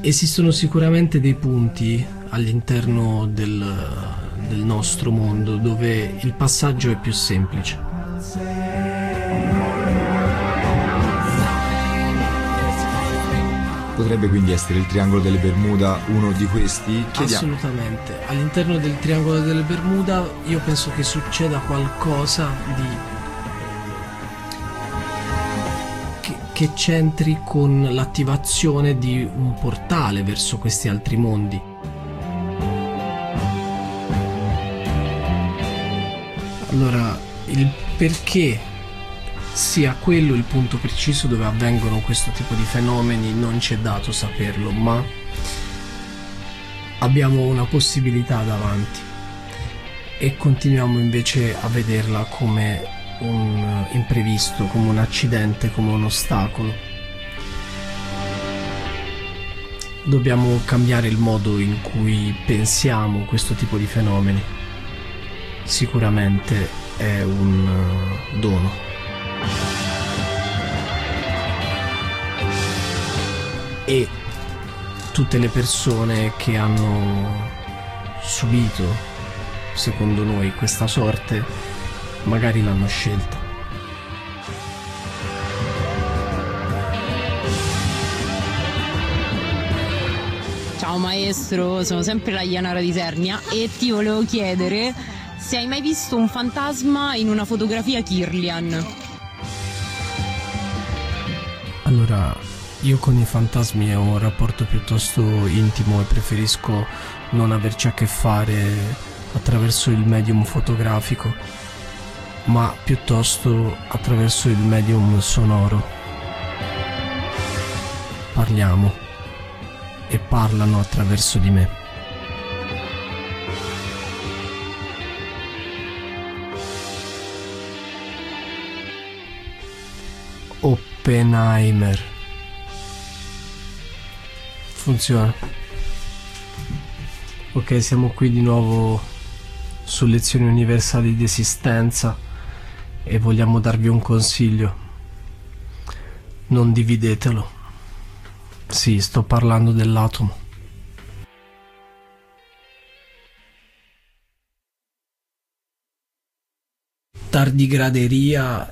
Esistono sicuramente dei punti all'interno del nostro mondo dove il passaggio è più semplice. Potrebbe quindi essere il triangolo delle Bermuda uno di questi? Chiediamo. Assolutamente. All'interno del triangolo delle Bermuda io penso che succeda qualcosa che c'entri con l'attivazione di un portale verso questi altri mondi. Allora, il perché sia quello il punto preciso dove avvengono questo tipo di fenomeni non ci è dato saperlo, ma abbiamo una possibilità davanti e continuiamo invece a vederla come un imprevisto, come un accidente, come un ostacolo. Dobbiamo cambiare il modo in cui pensiamo questo tipo di fenomeni. Sicuramente è un dono. E tutte le persone che hanno subito, secondo noi, questa sorte magari l'hanno scelta. Ciao maestro, sono sempre la Ianara di Ternia e ti volevo chiedere se hai mai visto un fantasma in una fotografia Kirlian. Allora, io con i fantasmi ho un rapporto piuttosto intimo e preferisco non averci a che fare attraverso il medium fotografico, ma piuttosto attraverso il medium sonoro. Parliamo e parlano attraverso di me. Oppenheimer. Funziona. Ok, siamo qui di nuovo su Lezioni Universali di Esistenza e vogliamo darvi un consiglio. Non dividetelo. Sì, sto parlando dell'atomo. Tardigraderia.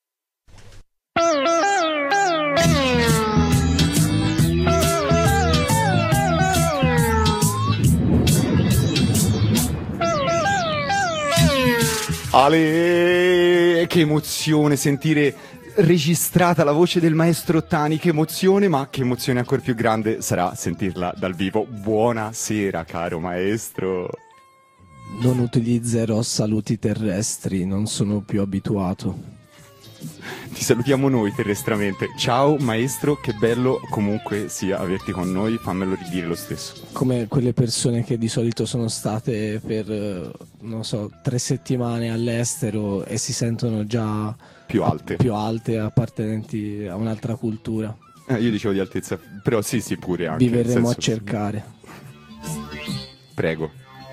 Ale, che emozione sentire registrata la voce del maestro Ottani, che emozione, ma che emozione ancora più grande sarà sentirla dal vivo. Buonasera, caro maestro. Non utilizzerò saluti terrestri, non sono più abituato. Ti salutiamo noi terrestramente. Ciao maestro, che bello comunque sia averti con noi, fammelo ridire lo stesso. Come quelle persone che di solito sono state per, non so, 3 settimane all'estero e si sentono già più alte, appartenenti a un'altra cultura. Io dicevo di altezza, però sì, pure anche. Vi verremo a cercare. Prego.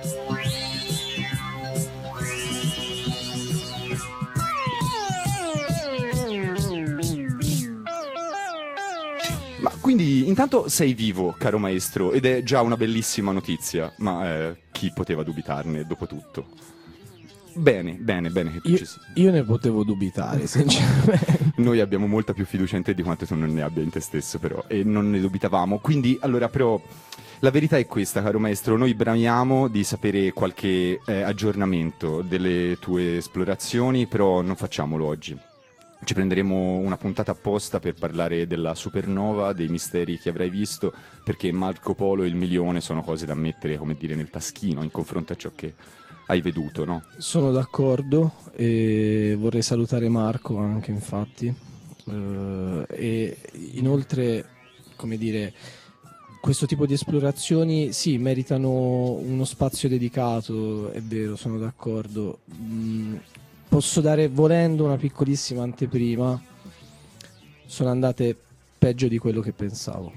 Ma quindi intanto sei vivo, caro maestro, ed è già una bellissima notizia, ma chi poteva dubitarne dopo tutto? Bene che tu ci sia. Io ne potevo dubitare, sinceramente. Noi abbiamo molta più fiducia in te di quanto tu non ne abbia in te stesso, però, e non ne dubitavamo. Quindi, allora, però, la verità è questa, caro maestro, noi bramiamo di sapere qualche aggiornamento delle tue esplorazioni, però non facciamolo oggi. Ci prenderemo una puntata apposta per parlare della supernova, dei misteri che avrai visto, perché Marco Polo e il milione sono cose da mettere, come dire, nel taschino in confronto a ciò che hai veduto, no? Sono d'accordo e vorrei salutare Marco anche, infatti. E inoltre, come dire, questo tipo di esplorazioni sì, meritano uno spazio dedicato, è vero, sono d'accordo. Posso dare, volendo, una piccolissima anteprima. Sono andate peggio di quello che pensavo.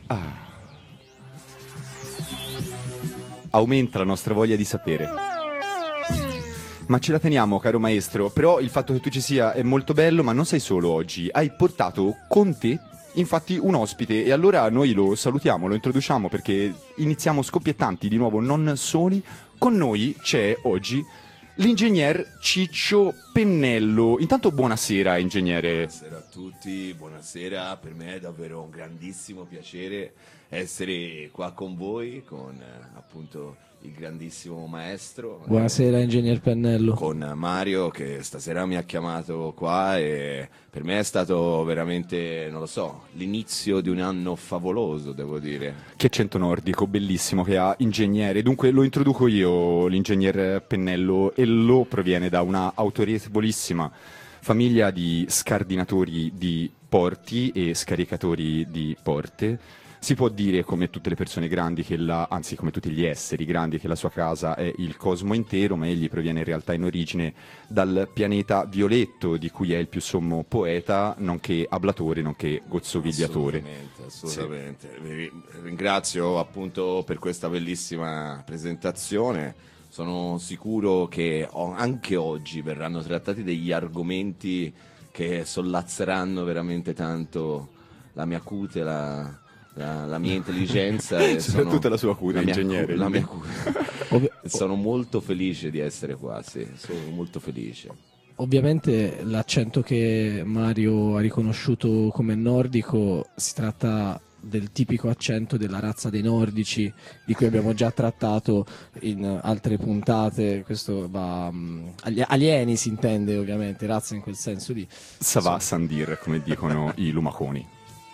Aumenta la nostra voglia di sapere. Ma ce la teniamo, caro maestro. Però il fatto che tu ci sia è molto bello, ma non sei solo oggi. Hai portato con te infatti un ospite, e allora noi lo salutiamo, lo introduciamo perché iniziamo scoppiettanti di nuovo, non soli. Con noi c'è oggi l'ingegner Ciccio Pennello. Intanto buonasera, ingegnere. Buonasera a tutti, buonasera. Per me è davvero un grandissimo piacere essere qua con voi, con appunto il grandissimo maestro. Buonasera, ingegner Pennello. Con Mario, che stasera mi ha chiamato qua, e per me è stato veramente, non lo so, l'inizio di un anno favoloso, devo dire. Che accento nordico, bellissimo che ha, ingegnere. Dunque lo introduco io, l'ingegner Pennello, e lo proviene da una autorevolissima famiglia di scardinatori di porti e scaricatori di porte. Si può dire, come tutte le persone grandi, anzi come tutti gli esseri grandi, che la sua casa è il cosmo intero, ma egli proviene in realtà in origine dal pianeta Violetto, di cui è il più sommo poeta, nonché ablatore, nonché gozzovigliatore. Assolutamente. Vi ringrazio appunto per questa bellissima presentazione. Sono sicuro che anche oggi verranno trattati degli argomenti che sollazzeranno veramente tanto la mia cute, la mia intelligenza e soprattutto la sua cura, ingegnere. La mia cura. Sono molto felice di essere qua, sì, sono molto felice. Ovviamente l'accento che Mario ha riconosciuto come nordico si tratta del tipico accento della razza dei nordici, di cui abbiamo già trattato in altre puntate. Questo va agli alieni, si intende, ovviamente, razza in quel senso lì. Savà Sandir, come dicono i lumaconi.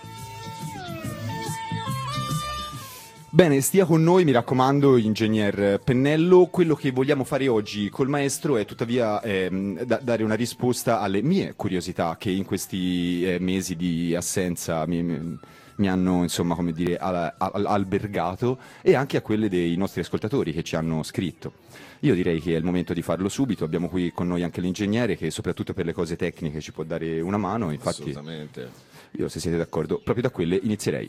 Bene, stia con noi, mi raccomando, ingegner Pennello. Quello che vogliamo fare oggi col maestro è tuttavia dare una risposta alle mie curiosità che in questi mesi di assenza mi hanno, insomma, come dire, albergato, e anche a quelle dei nostri ascoltatori che ci hanno scritto. Io direi che è il momento di farlo subito. Abbiamo qui con noi anche l'ingegnere, che soprattutto per le cose tecniche ci può dare una mano. Infatti, assolutamente. Io, se siete d'accordo, proprio da quelle inizierei.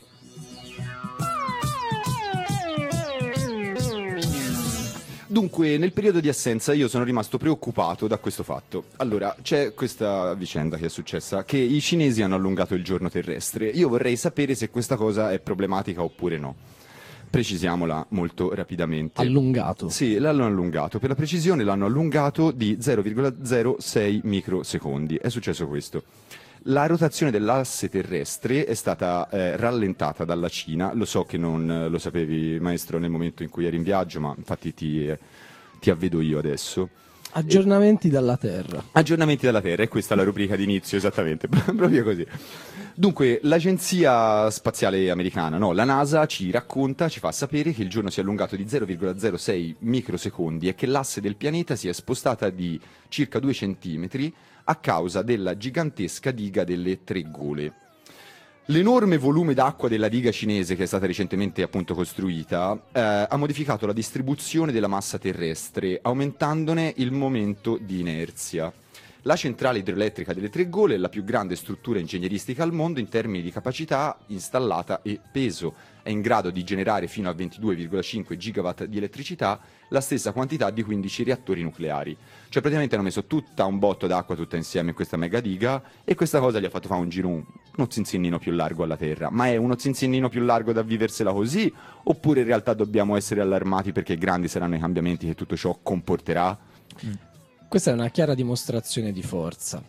Dunque, nel periodo di assenza io sono rimasto preoccupato da questo fatto. Allora, c'è questa vicenda che è successa, che i cinesi hanno allungato il giorno terrestre. Io vorrei sapere se questa cosa è problematica oppure no. Precisiamola molto rapidamente. Allungato? Sì, l'hanno allungato. Per la precisione l'hanno allungato di 0,06 microsecondi. È successo questo. La rotazione dell'asse terrestre è stata rallentata dalla Cina. Lo so che non lo sapevi, maestro, nel momento in cui eri in viaggio, ma infatti ti avvedo io adesso. Aggiornamenti dalla Terra. Aggiornamenti dalla Terra, è questa la rubrica d'inizio, esattamente, proprio così. Dunque, l'agenzia spaziale americana, no, la NASA, ci racconta, ci fa sapere che il giorno si è allungato di 0,06 microsecondi e che l'asse del pianeta si è spostata di circa 2 centimetri a causa della gigantesca diga delle Tre Gole. L'enorme volume d'acqua della diga cinese, che è stata recentemente appunto costruita, ha modificato la distribuzione della massa terrestre, aumentandone il momento di inerzia. La centrale idroelettrica delle Tre Gole è la più grande struttura ingegneristica al mondo in termini di capacità installata e peso. È in grado di generare fino a 22,5 gigawatt di elettricità, la stessa quantità di 15 reattori nucleari. Cioè praticamente hanno messo tutta un botto d'acqua tutta insieme in questa mega diga, e questa cosa gli ha fatto fare un giro, uno zinzinnino più largo alla Terra. Ma è uno zinzinnino più largo da viversela così, oppure in realtà dobbiamo essere allarmati perché grandi saranno i cambiamenti che tutto ciò comporterà? Questa è una chiara dimostrazione di forza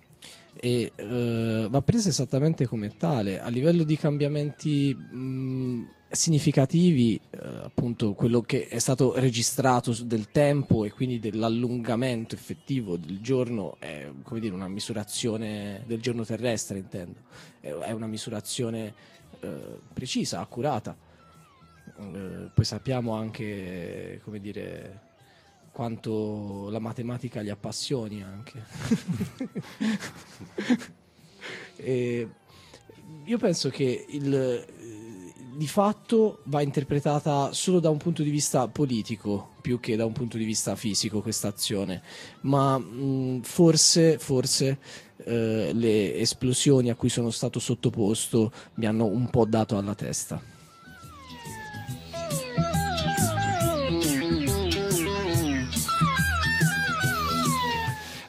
e va presa esattamente come tale. A livello di cambiamenti significativi, appunto quello che è stato registrato del tempo e quindi dell'allungamento effettivo del giorno è, come dire, una misurazione del giorno terrestre, intendo. È una misurazione precisa, accurata. Poi sappiamo anche, come dire, quanto la matematica gli appassioni anche. E io penso che di fatto va interpretata solo da un punto di vista politico più che da un punto di vista fisico questa azione, ma forse le esplosioni a cui sono stato sottoposto mi hanno un po' dato alla testa.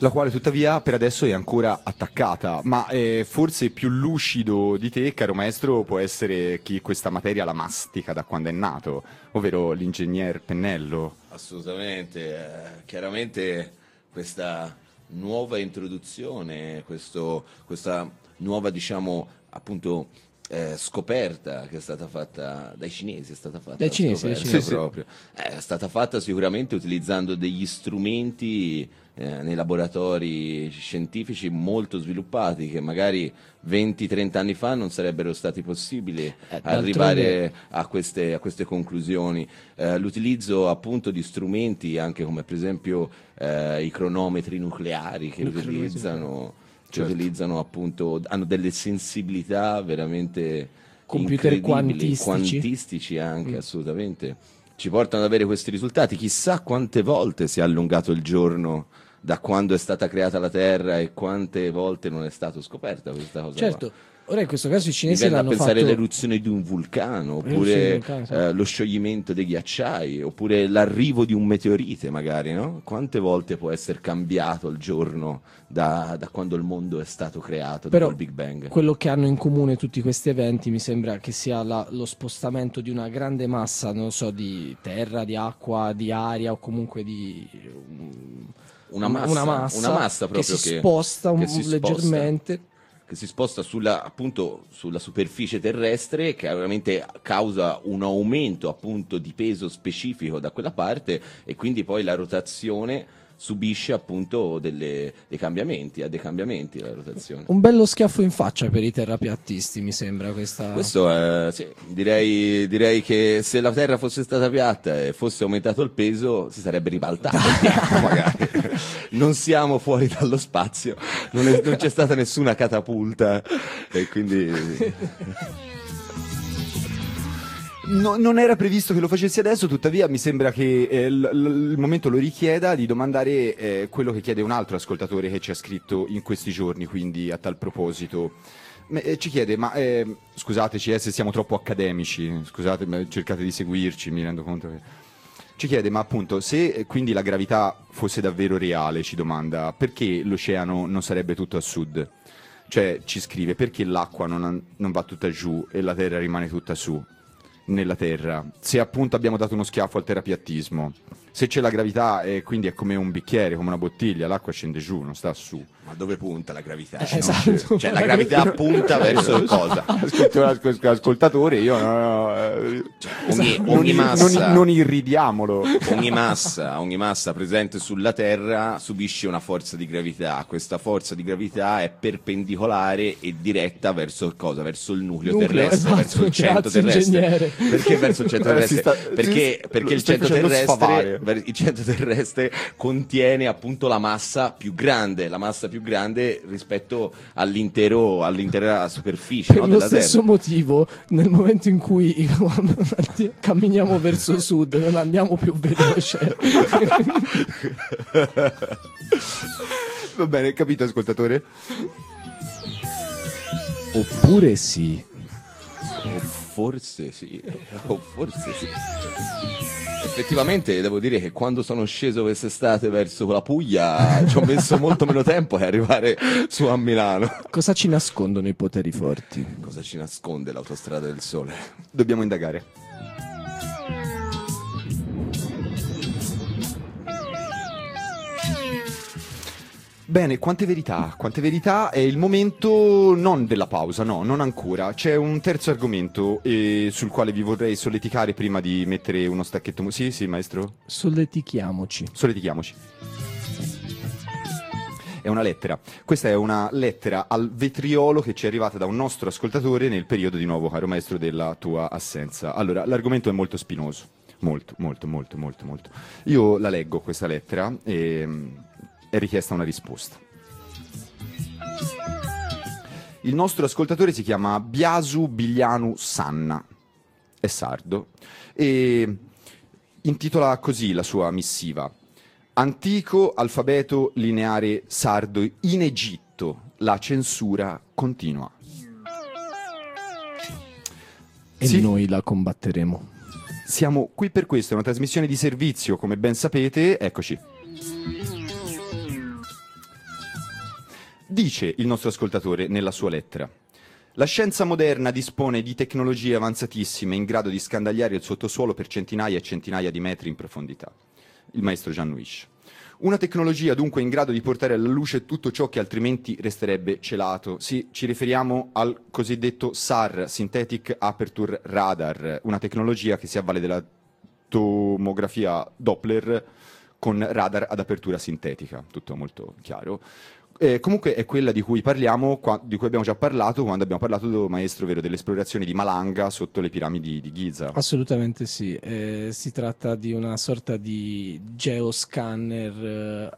la quale tuttavia per adesso è ancora attaccata, ma forse più lucido di te, caro maestro, può essere chi questa materia la mastica da quando è nato, ovvero l'ingegner Pennello. Assolutamente, chiaramente questa nuova introduzione, questa nuova, diciamo, appunto scoperta che è stata fatta dai cinesi, è stata fatta dai cinesi, proprio. È stata fatta sicuramente utilizzando degli strumenti nei laboratori scientifici molto sviluppati che magari 20-30 anni fa non sarebbero stati possibili arrivare a queste conclusioni. L'utilizzo appunto di strumenti anche come per esempio i cronometri nucleari che utilizzano appunto, hanno delle sensibilità veramente computer quantistici anche, assolutamente. Ci portano ad avere questi risultati. Chissà quante volte si è allungato il giorno da quando è stata creata la Terra e quante volte non è stato scoperta questa cosa. Certo. Qua. Ora in questo caso i cinesi Dipende l'hanno a pensare fatto... all'eruzione di un vulcano, oppure lo scioglimento dei ghiacciai, oppure l'arrivo di un meteorite magari, no? Quante volte può essere cambiato il giorno da quando il mondo è stato creato, Però dopo il Big Bang? quello che hanno in comune tutti questi eventi mi sembra che sia lo spostamento di una grande massa, non so, di terra, di acqua, di aria o comunque di... Una massa proprio che si sposta leggermente. Che si sposta appunto sulla superficie terrestre, che ovviamente causa un aumento appunto di peso specifico da quella parte e quindi poi la rotazione subisce appunto dei cambiamenti la rotazione. Un bello schiaffo in faccia per i terrapiattisti, mi sembra questa. Questo sì, direi che se la Terra fosse stata piatta e fosse aumentato il peso si sarebbe ribaltato magari. Non siamo fuori dallo spazio, non c'è stata nessuna catapulta e quindi non era previsto che lo facessi adesso, tuttavia mi sembra che il momento lo richieda di domandare quello che chiede un altro ascoltatore che ci ha scritto in questi giorni, quindi a tal proposito. Ci chiede, scusateci se siamo troppo accademici, scusate, cercate di seguirci, mi rendo conto che... Ci chiede, ma appunto, se quindi la gravità fosse davvero reale, ci domanda, perché l'oceano non sarebbe tutto a sud? Cioè, ci scrive, perché l'acqua non va tutta giù e la terra rimane tutta su? Nella Terra, se appunto abbiamo dato uno schiaffo al terapiattismo, se c'è la gravità quindi è come un bicchiere, come una bottiglia, l'acqua scende giù, non sta su. Ma dove punta la gravità? Esatto. Cioè la gravità punta verso cosa? Ascoltatore, io ogni massa non irridiamolo. Ogni massa presente sulla Terra subisce una forza di gravità. Questa forza di gravità è perpendicolare e diretta verso cosa? Verso il nucleo terrestre, esatto, verso il centro terrestre. Ingegnere. Perché verso il centro terrestre? Perché il centro terrestre contiene appunto la massa più grande rispetto all'intera superficie, per no, lo della stesso Terra. motivo, nel momento in cui camminiamo verso sud non andiamo più veloce. Va bene, capito ascoltatore? Oppure sì. O forse sì. Effettivamente devo dire che quando sono sceso quest'estate verso la Puglia ci ho messo molto meno tempo ad arrivare su a Milano. Cosa ci nascondono i poteri forti? Cosa ci nasconde l'autostrada del sole? Dobbiamo indagare. Bene, quante verità, è il momento non della pausa, no, non ancora. C'è un terzo argomento sul quale vi vorrei solleticare prima di mettere uno stacchetto. Sì, maestro? Solletichiamoci. È una lettera. Questa è una lettera al vetriolo che ci è arrivata da un nostro ascoltatore nel periodo di nuovo, caro maestro, della tua assenza. Allora, l'argomento è molto spinoso. Molto. Io la leggo, questa lettera, e... è richiesta una risposta. Il nostro ascoltatore si chiama Biasu Biglianu Sanna, è sardo, e intitola così la sua missiva: Antico alfabeto lineare sardo in Egitto, la censura continua. E sì, noi la combatteremo. Siamo qui per questo, è una trasmissione di servizio, come ben sapete, eccoci. Dice il nostro ascoltatore nella sua lettera: la scienza moderna dispone di tecnologie avanzatissime in grado di scandagliare il sottosuolo per centinaia e centinaia di metri in profondità. Il maestro Jean Nuich. Una tecnologia dunque in grado di portare alla luce tutto ciò che altrimenti resterebbe celato. Sì, ci riferiamo al cosiddetto SAR, Synthetic Aperture Radar, una tecnologia che si avvale della tomografia Doppler con radar ad apertura sintetica, tutto molto chiaro. Comunque è quella di cui parliamo, di cui abbiamo già parlato quando abbiamo parlato, maestro, vero, delle esplorazioni di Malanga sotto le piramidi di Giza. Assolutamente sì, si tratta di una sorta di geoscanner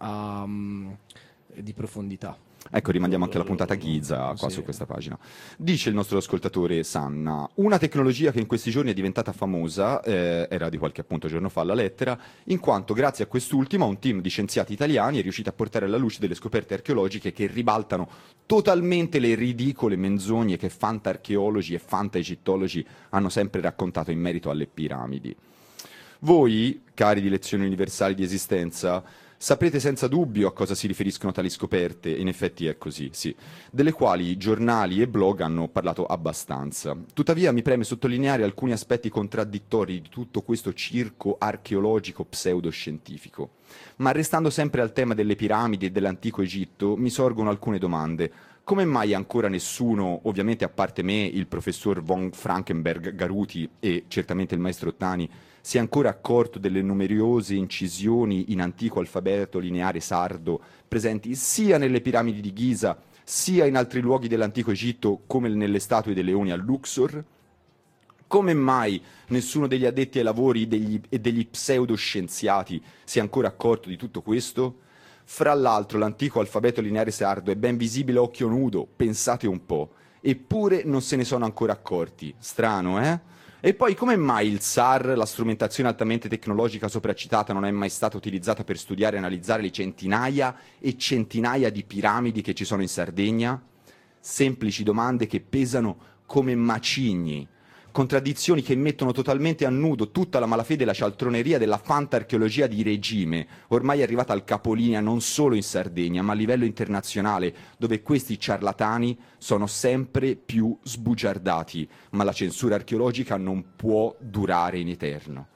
di profondità. Ecco, rimandiamo anche alla puntata Giza qua sì. Su questa pagina. Dice il nostro ascoltatore Sanna: una tecnologia che in questi giorni è diventata famosa, era di qualche appunto giorno fa la lettera, in quanto grazie a quest'ultima un team di scienziati italiani è riuscito a portare alla luce delle scoperte archeologiche che ribaltano totalmente le ridicole menzogne che fantarcheologi e fantaegittologi hanno sempre raccontato in merito alle piramidi. Voi, cari di Lezioni Universali di Esistenza, saprete senza dubbio a cosa si riferiscono tali scoperte, in effetti è così, sì, delle quali giornali e blog hanno parlato abbastanza. Tuttavia mi preme sottolineare alcuni aspetti contraddittori di tutto questo circo archeologico pseudoscientifico. Ma restando sempre al tema delle piramidi e dell'antico Egitto, mi sorgono alcune domande. Come mai ancora nessuno, ovviamente a parte me, il professor von Frankenberg Garuti e certamente il maestro Ottani, si è ancora accorto delle numerose incisioni in antico alfabeto lineare sardo presenti sia nelle piramidi di Giza sia in altri luoghi dell'antico Egitto come nelle statue dei leoni a Luxor? Come mai nessuno degli addetti ai lavori e degli pseudoscienziati si è ancora accorto di tutto questo? Fra l'altro l'antico alfabeto lineare sardo è ben visibile a occhio nudo, pensate un po', eppure non se ne sono ancora accorti. Strano, eh? E poi come mai il SAR, la strumentazione altamente tecnologica sopracitata, non è mai stata utilizzata per studiare e analizzare le centinaia e centinaia di piramidi che ci sono in Sardegna? Semplici domande che pesano come macigni. Contraddizioni che mettono totalmente a nudo tutta la malafede e la cialtroneria della fantarcheologia di regime, ormai arrivata al capolinea non solo in Sardegna, ma a livello internazionale, dove questi ciarlatani sono sempre più sbugiardati, ma la censura archeologica non può durare in eterno.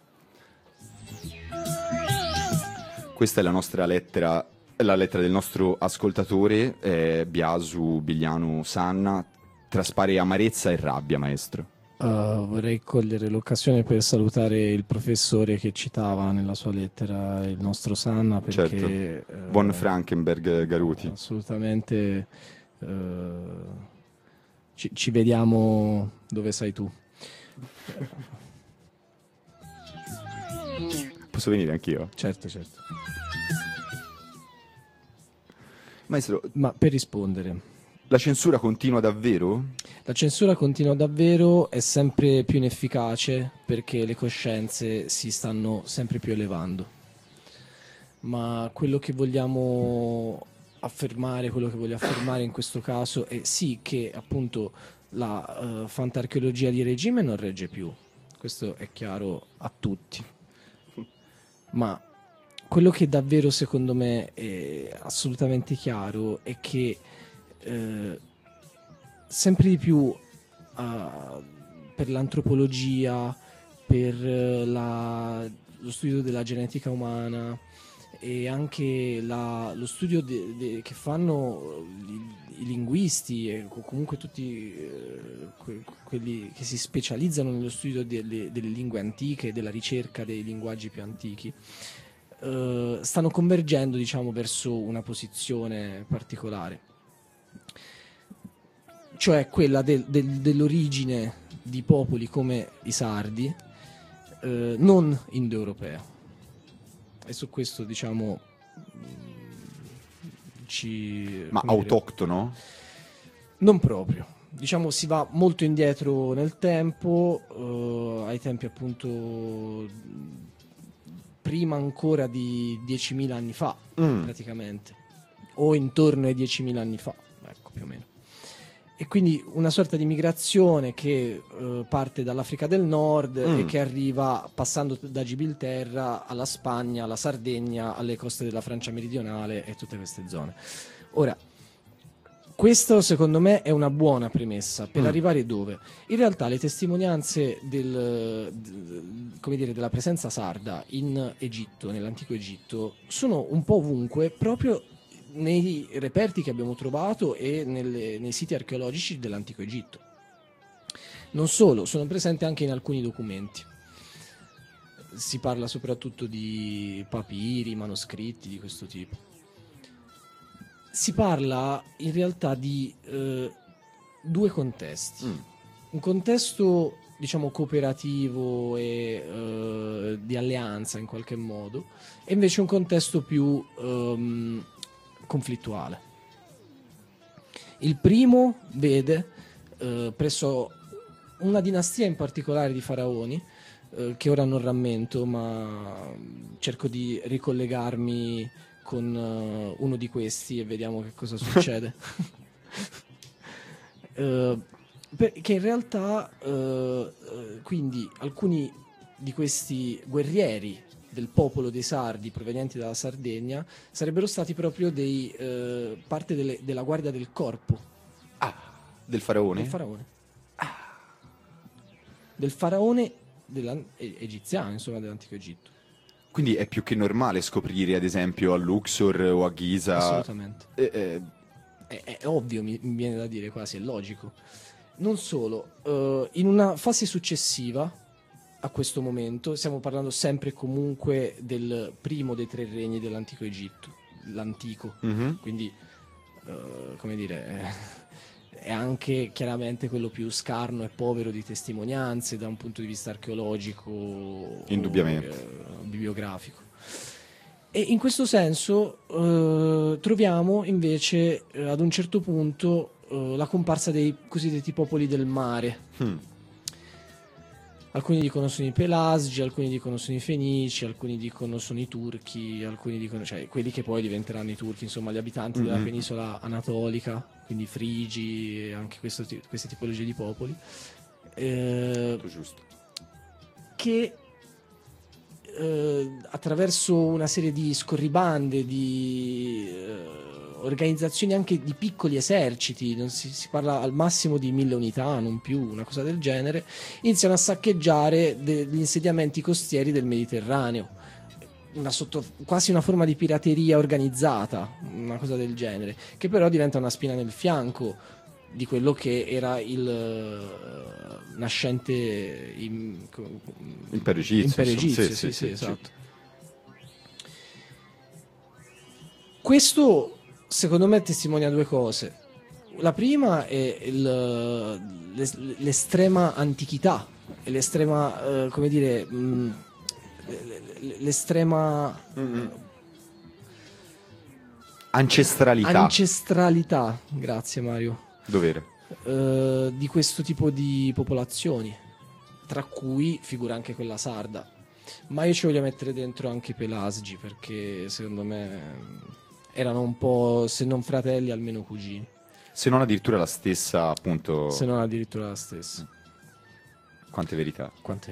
Questa è la nostra lettera, la lettera del nostro ascoltatore, Biasu Bigliano Sanna. Traspare amarezza e rabbia, maestro. Vorrei cogliere l'occasione per salutare il professore che citava nella sua lettera, il nostro Sanna, perché certo. Von Frankenberg Garuti. Assolutamente ci vediamo dove sei tu. Posso venire anch'io? Certo, certo. Maestro, ma per rispondere, la censura continua davvero? La censura continua davvero, è sempre più inefficace perché le coscienze si stanno sempre più elevando. Ma quello che vogliamo affermare, quello che voglio affermare in questo caso è sì che appunto la fantarcheologia di regime non regge più. Questo è chiaro a tutti. Ma quello che davvero secondo me è assolutamente chiaro è che sempre di più per l'antropologia, per lo studio della genetica umana e anche lo studio che fanno i linguisti e comunque tutti quelli che si specializzano nello studio delle lingue antiche, della ricerca dei linguaggi più antichi, stanno convergendo, diciamo, verso una posizione particolare, cioè quella dell'origine di popoli come i sardi, non indoeuropea. E su questo, diciamo, Ma autoctono? Non proprio. Diciamo, si va molto indietro nel tempo, ai tempi appunto prima ancora di 10.000 anni fa, praticamente, o intorno ai 10.000 anni fa, ecco, più o meno. E quindi una sorta di migrazione che parte dall'Africa del Nord e che arriva passando da Gibilterra alla Spagna, alla Sardegna, alle coste della Francia meridionale e tutte queste zone. Ora, Questo secondo me è una buona premessa per arrivare dove? In realtà le testimonianze come dire, della presenza sarda in Egitto, nell'antico Egitto, sono un po' ovunque, proprio nei reperti che abbiamo trovato e nei siti archeologici dell'antico Egitto. Non solo, sono presenti anche in alcuni documenti. Si parla soprattutto di papiri, manoscritti di questo tipo. Si parla in realtà di due contesti. Un contesto, diciamo, cooperativo e di alleanza in qualche modo, e invece un contesto più conflittuale. Il primo vede presso una dinastia in particolare di faraoni, che ora non rammento, ma cerco di ricollegarmi con uno di questi e vediamo che cosa succede. Che in realtà quindi alcuni di questi guerrieri del popolo dei Sardi provenienti dalla Sardegna sarebbero stati proprio parte della guardia del corpo Del faraone? del faraone. Del faraone egiziano, insomma, dell'antico Egitto. Quindi è più che normale scoprire, ad esempio, a Luxor o a Giza. Assolutamente. È ovvio, mi viene da dire, quasi è logico. Non solo, in una fase successiva a questo momento, stiamo parlando sempre e comunque del primo dei tre regni dell'antico Egitto, l'antico, quindi come dire, è anche chiaramente quello più scarno e povero di testimonianze da un punto di vista archeologico, indubbiamente, o bibliografico. E in questo senso troviamo invece ad un certo punto la comparsa dei cosiddetti popoli del mare. Alcuni dicono sono i Pelasgi, alcuni dicono sono i Fenici, alcuni dicono sono i Turchi, alcuni dicono, cioè quelli che poi diventeranno i Turchi, insomma gli abitanti della penisola anatolica, quindi frigi e anche queste tipologie di popoli, giusto. che attraverso una serie di scorribande, di organizzazioni anche di piccoli eserciti, non si parla al massimo di 1000 unità, non più, una cosa del genere, iniziano a saccheggiare gli insediamenti costieri del Mediterraneo, quasi una forma di pirateria organizzata, una cosa del genere, che però diventa una spina nel fianco di quello che era il nascente Impero egizio. Sì, esatto. Questo secondo me testimonia due cose. La prima è l'estrema antichità e l'estrema, come dire, l'estrema ancestralità, grazie Mario, dovere, di questo tipo di popolazioni, tra cui figura anche quella sarda. Ma io ci voglio mettere dentro anche i Pelasgi, perché secondo me erano un po', se non fratelli, almeno cugini. Se non addirittura la stessa, appunto. Se non addirittura la stessa. Quante verità.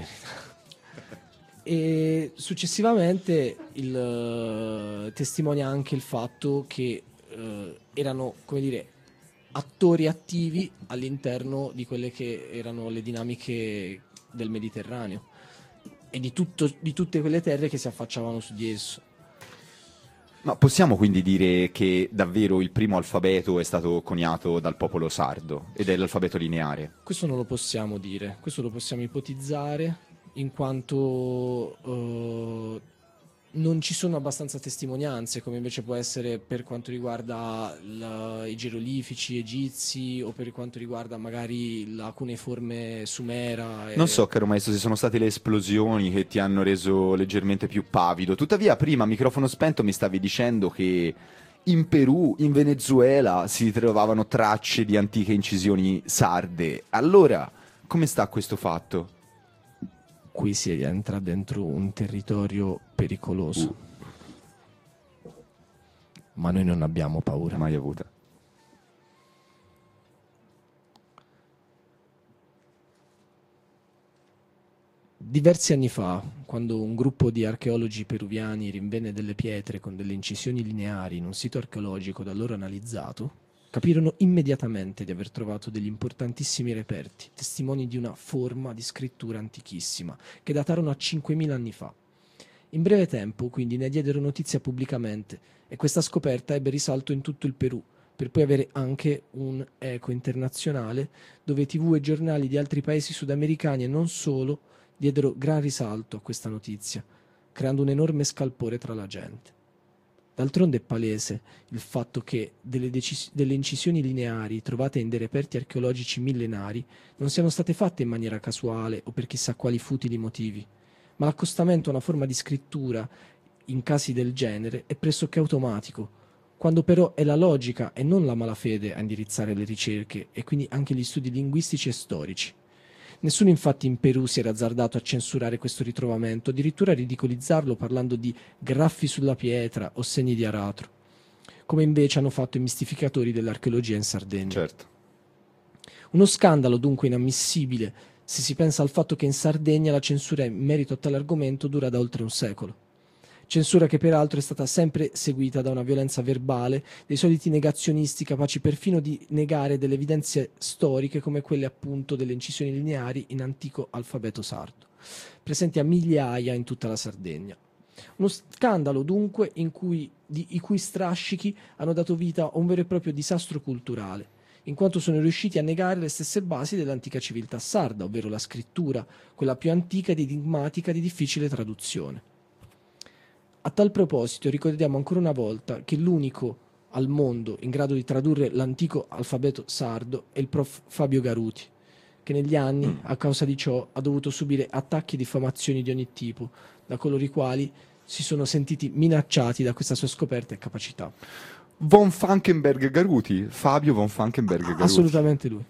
E successivamente testimonia anche il fatto che erano, come dire, attori attivi all'interno di quelle che erano le dinamiche del Mediterraneo e di tutte quelle terre che si affacciavano su di esso. Ma possiamo quindi dire che davvero il primo alfabeto è stato coniato dal popolo sardo ed è l'alfabeto lineare? Questo non lo possiamo dire, questo lo possiamo ipotizzare, in quanto non ci sono abbastanza testimonianze, come invece può essere per quanto riguarda i geroglifici egizi o per quanto riguarda magari la cuneiforme sumera. Non so, caro maestro, se sono state le esplosioni che ti hanno reso leggermente più pavido. Tuttavia, prima, a microfono spento, mi stavi dicendo che in Perù, in Venezuela, si trovavano tracce di antiche incisioni sarde. Allora, come sta questo fatto? Qui si entra dentro un territorio pericoloso. Ma noi non abbiamo paura. Mai avuta. Diversi anni fa, quando un gruppo di archeologi peruviani rinvenne delle pietre con delle incisioni lineari in un sito archeologico da loro analizzato, capirono immediatamente di aver trovato degli importantissimi reperti, testimoni di una forma di scrittura antichissima, che datarono a 5.000 anni fa. In breve tempo, quindi, ne diedero notizia pubblicamente e questa scoperta ebbe risalto in tutto il Perù, per poi avere anche un eco internazionale, dove TV e giornali di altri paesi sudamericani e non solo diedero gran risalto a questa notizia, creando un enorme scalpore tra la gente. D'altronde è palese il fatto che delle incisioni lineari trovate in dei reperti archeologici millenari non siano state fatte in maniera casuale o per chissà quali futili motivi, ma l'accostamento a una forma di scrittura in casi del genere è pressoché automatico, quando però è la logica e non la malafede a indirizzare le ricerche e quindi anche gli studi linguistici e storici. Nessuno infatti in Perù si era azzardato a censurare questo ritrovamento, addirittura a ridicolizzarlo parlando di graffi sulla pietra o segni di aratro, come invece hanno fatto i mistificatori dell'archeologia in Sardegna. Certo. Uno scandalo dunque inammissibile se si pensa al fatto che in Sardegna la censura in merito a tale argomento dura da oltre un secolo. Censura che peraltro è stata sempre seguita da una violenza verbale dei soliti negazionisti capaci perfino di negare delle evidenze storiche come quelle appunto delle incisioni lineari in antico alfabeto sardo, presenti a migliaia in tutta la Sardegna. Uno scandalo dunque i cui strascichi hanno dato vita a un vero e proprio disastro culturale, in quanto sono riusciti a negare le stesse basi dell'antica civiltà sarda, ovvero la scrittura, quella più antica ed enigmatica di difficile traduzione. A tal proposito ricordiamo ancora una volta che l'unico al mondo in grado di tradurre l'antico alfabeto sardo è il prof. Fabio Garuti, che negli anni, a causa di ciò, ha dovuto subire attacchi e diffamazioni di ogni tipo, da coloro i quali si sono sentiti minacciati da questa sua scoperta e capacità. Von Falkenberg Garuti, Fabio Von Falkenberg Garuti. Assolutamente lui.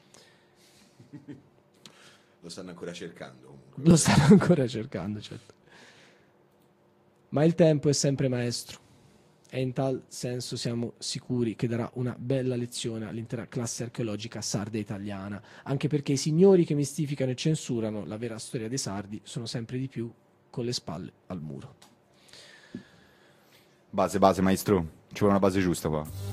Lo stanno ancora cercando. Comunque. Lo stanno ancora cercando, certo. Ma il tempo è sempre maestro e in tal senso siamo sicuri che darà una bella lezione all'intera classe archeologica sarda e italiana, anche perché i signori che mistificano e censurano la vera storia dei sardi sono sempre di più con le spalle al muro. Base, maestro. Ci vuole una base giusta qua.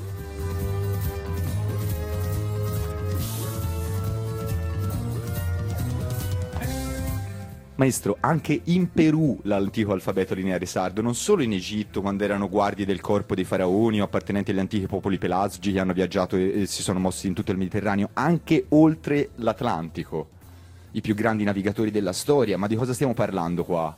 Maestro, anche in Perù l'antico alfabeto lineare sardo, non solo in Egitto, quando erano guardie del corpo dei faraoni o appartenenti agli antichi popoli pelasgi che hanno viaggiato e si sono mossi in tutto il Mediterraneo, anche oltre l'Atlantico, i più grandi navigatori della storia. Ma di cosa stiamo parlando qua?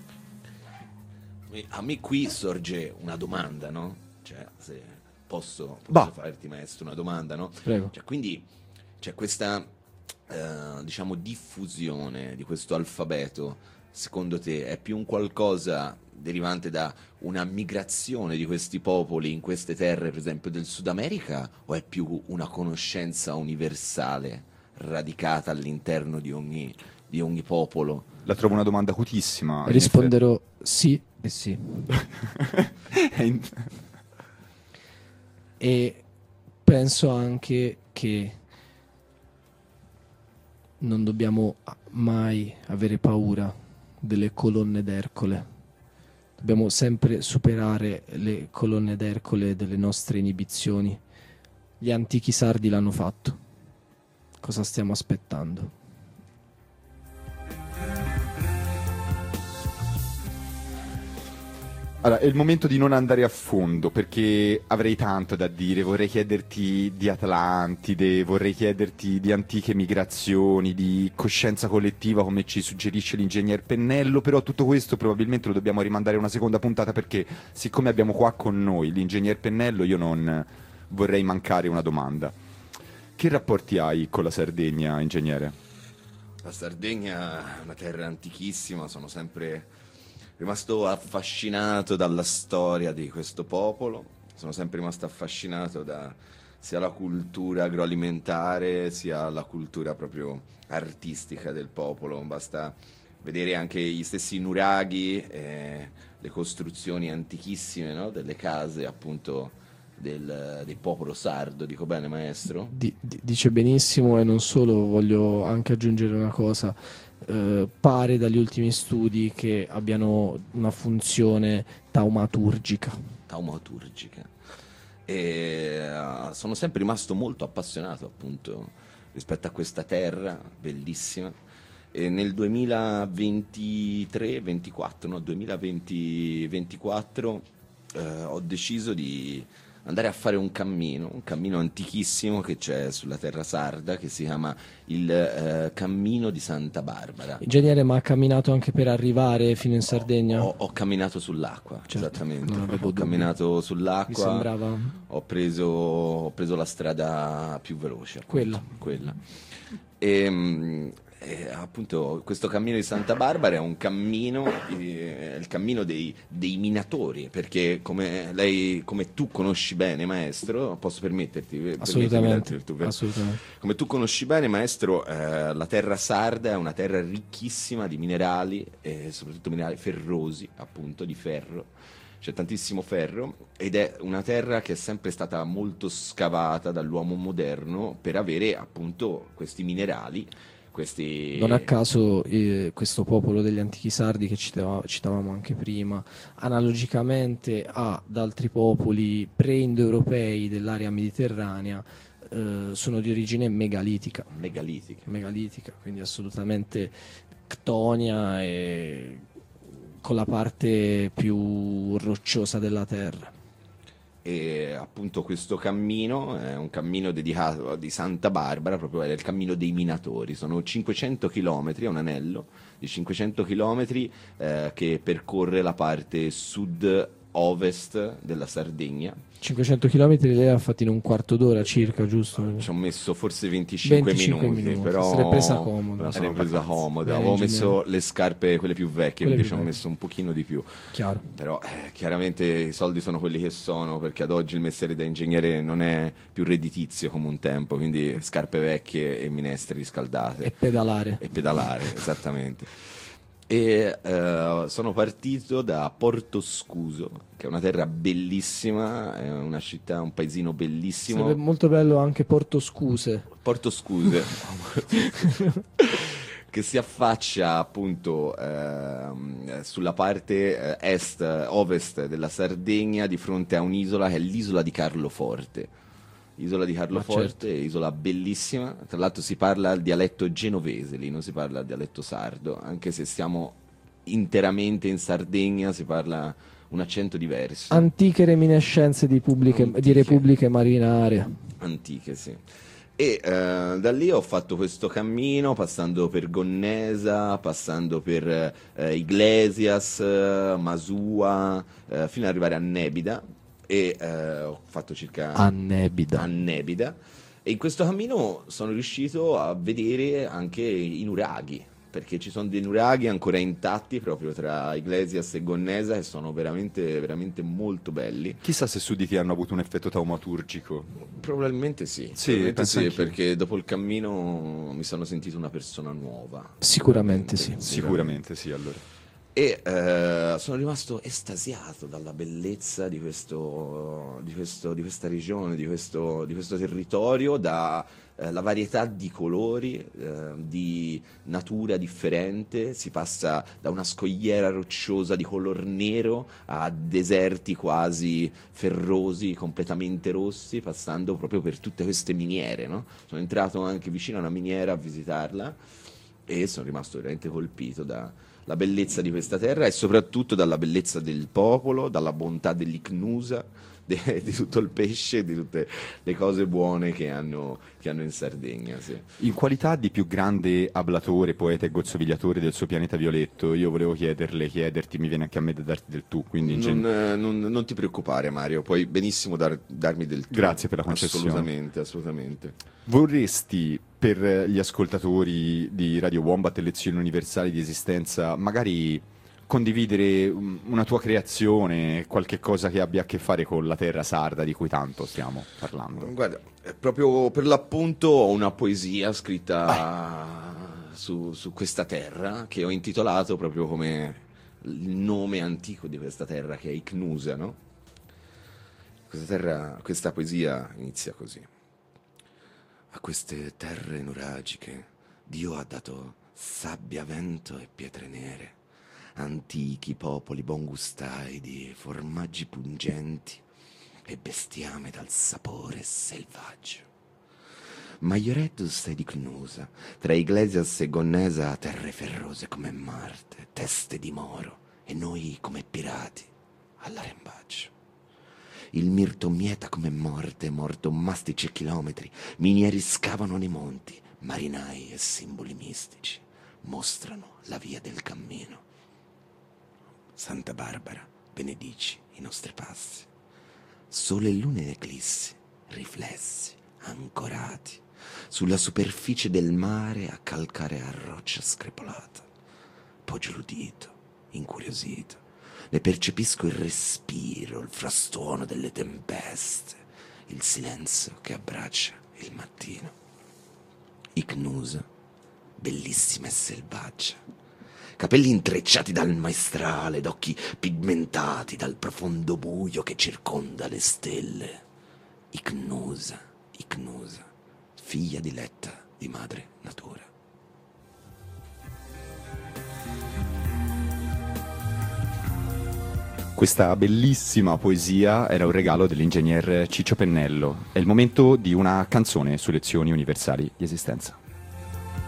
A me qui sorge una domanda, no? Cioè, se posso farti, maestro, una domanda, no? Prego. Cioè, quindi c'è questa diciamo diffusione di questo alfabeto, secondo te è più un qualcosa derivante da una migrazione di questi popoli in queste terre, per esempio del Sud America, o è più una conoscenza universale radicata all'interno di ogni popolo? La trovo una domanda acutissima. Risponderò sì e sì. E penso anche che non dobbiamo mai avere paura delle colonne d'Ercole. Dobbiamo sempre superare le colonne d'Ercole delle nostre inibizioni. Gli antichi sardi l'hanno fatto. Cosa stiamo aspettando? Allora, è il momento di non andare a fondo, perché avrei tanto da dire. Vorrei chiederti di Atlantide, vorrei chiederti di antiche migrazioni, di coscienza collettiva, come ci suggerisce l'ingegner Pennello, però tutto questo probabilmente lo dobbiamo rimandare a una seconda puntata, perché siccome abbiamo qua con noi l'ingegner Pennello, io non vorrei mancare una domanda. Che rapporti hai con la Sardegna, ingegnere? La Sardegna è una terra antichissima, sono sempre rimasto affascinato dalla storia di questo popolo, sono sempre rimasto affascinato da sia la cultura agroalimentare sia la cultura proprio artistica del popolo. Basta vedere anche gli stessi nuraghi, le costruzioni antichissime, no? Delle case appunto del popolo sardo. Dico bene, maestro? Dice benissimo, e non solo, voglio anche aggiungere una cosa. Pare dagli ultimi studi che abbiano una funzione taumaturgica. sono sempre rimasto molto appassionato appunto rispetto a questa terra bellissima. E nel 2023-24, no, 2020-24 ho deciso di andare a fare un cammino antichissimo che c'è sulla terra sarda, che si chiama il Cammino di Santa Barbara. Ingegnere, ma ha camminato anche per arrivare fino in Sardegna? Ho camminato sull'acqua, Certo, esattamente. non avevo Ho dubbi. camminato sull'acqua. Mi sembrava Ho preso la strada più veloce, appunto, quella. E appunto questo cammino di Santa Barbara è un cammino, è il cammino dei minatori, perché come tu conosci bene, maestro, posso permetterti? assolutamente. Come tu conosci bene, maestro, la terra sarda è una terra ricchissima di minerali, soprattutto minerali ferrosi, appunto, di ferro. C'è tantissimo ferro ed è una terra che è sempre stata molto scavata dall'uomo moderno per avere appunto questi minerali. Non a caso questo popolo degli antichi sardi che citavamo anche prima, analogicamente ad altri popoli pre-indoeuropei dell'area mediterranea, sono di origine megalitica, quindi assolutamente ctonia e con la parte più rocciosa della terra. E appunto questo cammino è un cammino dedicato di Santa Barbara, proprio è il cammino dei minatori. Sono 500 chilometri, è un anello di 500 chilometri che percorre la parte sud-ovest della Sardegna. 500 km lei ha fatti in un quarto d'ora circa, giusto? Ci ho messo forse 25 minuti, però se l'è presa comoda. se l'è presa comoda. Bene, Avevo ingegnere. messo le scarpe, quelle più vecchie, Quelle quindi più ci ho vecchie. messo un pochino di più. Chiaro. Però chiaramente i soldi sono quelli che sono, perché ad oggi il mestiere da ingegnere non è più redditizio come un tempo, quindi scarpe vecchie e minestre riscaldate. E pedalare. Esattamente. E sono partito da Porto Scuso, che è una terra bellissima, è una città, un paesino bellissimo. Sarebbe molto bello anche Porto Scuse. Porto Scuse, che si affaccia appunto sulla parte est-ovest della Sardegna, di fronte a un'isola che è l'isola di Carloforte. Isola di Carloforte, isola bellissima, tra l'altro si parla il dialetto genovese, lì non si parla il dialetto sardo, anche se siamo interamente in Sardegna si parla un accento diverso. Antiche reminiscenze di repubbliche marinare. Antiche, sì. E da lì ho fatto questo cammino passando per Gonnesa, passando per Iglesias, Masua, fino ad arrivare a Nebida. E ho fatto circa A Nebida. E in questo cammino sono riuscito a vedere anche i nuraghi, perché ci sono dei nuraghi ancora intatti proprio tra Iglesias e Gonnesa che sono veramente, veramente molto belli. Chissà se su di te hanno avuto un effetto taumaturgico. Probabilmente sì, penso anch'io. perché dopo il cammino mi sono sentito una persona nuova. Sicuramente sì. Sicuramente sì, allora. E sono rimasto estasiato dalla bellezza di questa regione, di questo territorio, la varietà di colori, di natura differente. Si passa da una scogliera rocciosa di color nero a deserti quasi ferrosi, completamente rossi, passando proprio per tutte queste miniere, no? Sono entrato anche vicino a una miniera a visitarla e sono rimasto veramente colpito dalla bellezza di questa terra e soprattutto dalla bellezza del popolo, dalla bontà dell'icnusa, di tutto il pesce, di tutte le cose buone che hanno in Sardegna. Sì. In qualità di più grande ablatore, poeta e gozzovigliatore del suo pianeta violetto, io volevo chiederti, mi viene anche a me da darti del tu, quindi Non ti preoccupare, Mario, puoi benissimo darmi del tu. Grazie per la concessione. Assolutamente. Vorresti per gli ascoltatori di Radio Wombat e Lezioni Universali di Esistenza magari condividere una tua creazione, qualche cosa che abbia a che fare con la terra sarda di cui tanto stiamo parlando? Guarda, proprio per l'appunto ho una poesia scritta su questa terra che ho intitolato proprio come il nome antico di questa terra, che è Icnusa, no? Questa poesia inizia così. A queste terre nuragiche Dio ha dato sabbia, vento e pietre nere, antichi popoli buongustai di formaggi pungenti e bestiame dal sapore selvaggio. Maioretus è di Cnusa, tra Iglesias e Gonnesa, terre ferrose come Marte, teste di moro, e noi come pirati all'arembaggio. Il mirto mieta come morte, morto mastici e chilometri, minieri scavano nei monti, marinai e simboli mistici mostrano la via del cammino. Santa Barbara, benedici i nostri passi. Sole e lune in eclissi, riflessi, ancorati sulla superficie del mare a calcare a roccia screpolata. Poggio l'udito, incuriosito, ne percepisco il respiro, il frastuono delle tempeste, il silenzio che abbraccia il mattino. Icnusa, bellissima e selvaggia, capelli intrecciati dal maestrale, d'occhi pigmentati dal profondo buio che circonda le stelle. Icnusa, Icnusa, figlia diletta di madre natura. Questa bellissima poesia era un regalo dell'ingegner Ciccio Pennello. È il momento di una canzone su lezioni universali di esistenza.